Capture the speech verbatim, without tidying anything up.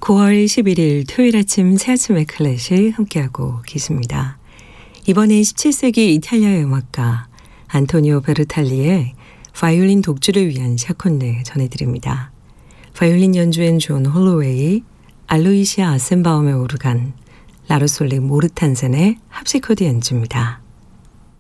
구월 십일일 토요일 아침 새아침의 클래식 함께하고 계십니다. 이번엔 십칠 세기 이탈리아의 음악가 안토니오 베르탈리의 바이올린 독주를 위한 샤콘네 전해드립니다. 바이올린 연주엔 존 홀로웨이, 알로이시아 아센바움의 오르간, 라르솔리 모르탄센의 합시코드 연주입니다.